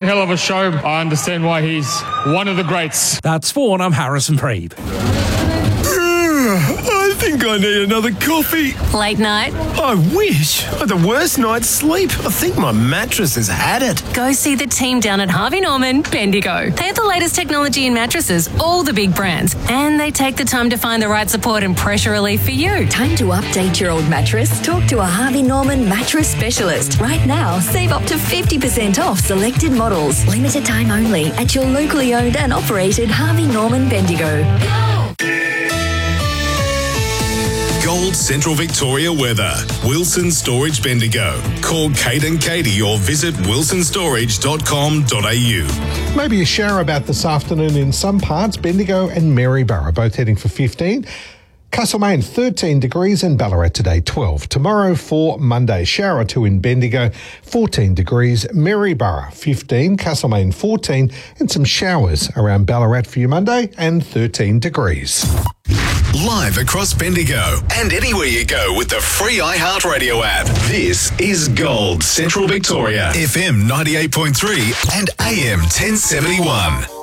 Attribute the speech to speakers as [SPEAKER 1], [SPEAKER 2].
[SPEAKER 1] hell of a show. I understand why he's one of the greats.
[SPEAKER 2] That's Fawn. I'm Harrison Preeb.
[SPEAKER 3] I think I need another coffee.
[SPEAKER 4] Late night?
[SPEAKER 3] I wish. I had the worst night's sleep. I think my mattress has had it.
[SPEAKER 4] Go see the team down at Harvey Norman, Bendigo. They have the latest technology in mattresses, all the big brands, and they take the time to find the right support and pressure relief for you.
[SPEAKER 5] Time to update your old mattress? Talk to a Harvey Norman mattress specialist. Right now, save up to 50% off selected models. Limited time only at your locally owned and operated Harvey Norman Bendigo.
[SPEAKER 6] Gold Central Victoria weather. Wilson Storage Bendigo. Call Kate and Katie or visit wilsonstorage.com.au.
[SPEAKER 7] Maybe a shower about this afternoon in some parts. Bendigo and Maryborough both heading for 15. Castlemaine 13 degrees and Ballarat today 12. Tomorrow for Monday, shower 2 in Bendigo, 14 degrees, Maryborough 15, Castlemaine 14 and some showers around Ballarat for you Monday and 13 degrees.
[SPEAKER 6] Live across Bendigo and anywhere you go with the free iHeartRadio app. This is Gold Central Victoria, FM 98.3 and AM 1071.